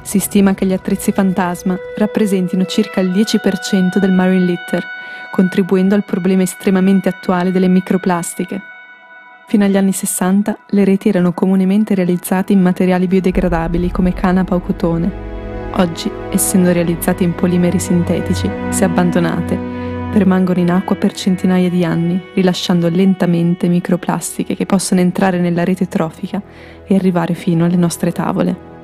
Si stima che gli attrezzi fantasma rappresentino circa il 10% del marine litter, contribuendo al problema estremamente attuale delle microplastiche. Fino agli anni 60 le reti erano comunemente realizzate in materiali biodegradabili come canapa o cotone. Oggi, essendo realizzate in polimeri sintetici, se abbandonate, permangono in acqua per centinaia di anni, rilasciando lentamente microplastiche che possono entrare nella rete trofica e arrivare fino alle nostre tavole.